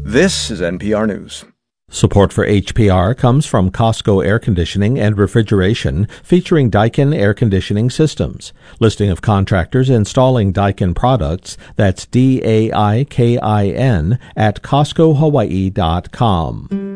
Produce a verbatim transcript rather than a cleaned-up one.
This is N P R News. Support for H P R comes from Costco Air Conditioning and Refrigeration, featuring Daikin Air Conditioning Systems. Listing of contractors installing Daikin products, that's D A I K I N, at Costco Hawaii dot com.